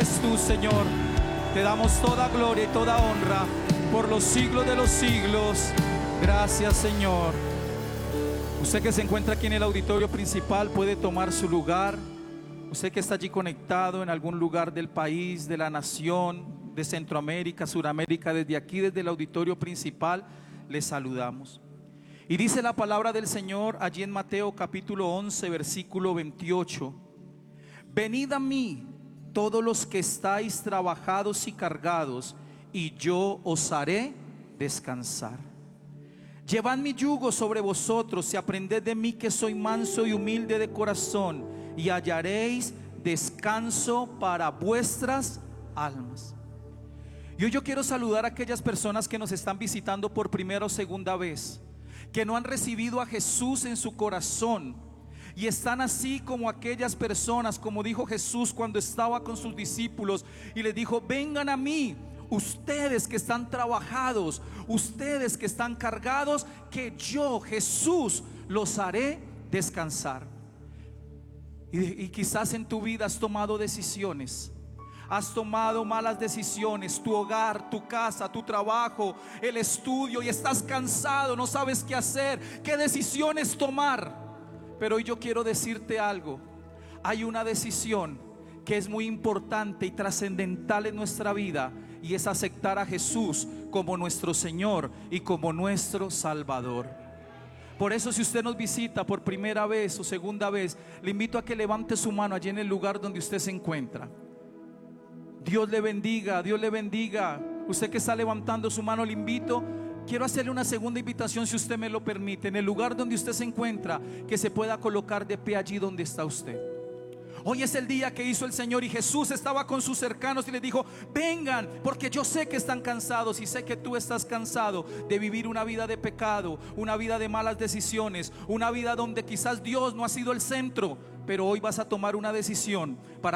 eres tú, Señor. Te damos toda gloria y toda honra por los siglos de los siglos. Gracias, Señor. Usted que se encuentra aquí en el auditorio principal puede tomar su lugar. Usted que está allí conectado en algún lugar del país, de la nación, de Centroamérica, Suramérica, desde aquí, desde el auditorio principal, les saludamos. Y dice la palabra del Señor allí en Mateo capítulo 11, versículo 28. Venid a mí todos los que estáis trabajados y cargados, y yo os haré descansar. Llevad mi yugo sobre vosotros y aprended de mí, que soy manso y humilde de corazón, y hallaréis descanso para vuestras almas. Y hoy yo quiero saludar a aquellas personas que nos están visitando por primera o segunda vez, que no han recibido a Jesús en su corazón y están así como aquellas personas, como dijo Jesús cuando estaba con sus discípulos y les dijo: vengan a mí, ustedes que están trabajados, ustedes que están cargados, que yo, Jesús, los haré descansar. Y quizás en tu vida has tomado decisiones, has tomado malas decisiones, tu hogar, tu casa, tu trabajo, el estudio, y estás cansado, no sabes qué hacer, qué decisiones tomar. Pero hoy yo quiero decirte algo. Hay una decisión que es muy importante y trascendental en nuestra vida, y es aceptar a Jesús como nuestro Señor y como nuestro Salvador. Por eso, si usted nos visita por primera vez o segunda vez, le invito a que levante su mano allí en el lugar donde usted se encuentra. Dios le bendiga, Dios le bendiga. Usted que está levantando su mano, le invito. Quiero hacerle una segunda invitación, si usted me lo permite, en el lugar donde usted se encuentra, que se pueda colocar de pie allí donde está usted. Hoy es el día que hizo el Señor, y Jesús estaba con sus cercanos y les dijo: vengan, porque yo sé que están cansados, y sé que tú estás cansado de vivir una vida de pecado, una vida de malas decisiones, una vida donde quizás Dios no ha sido el centro. Pero hoy vas a tomar una decisión para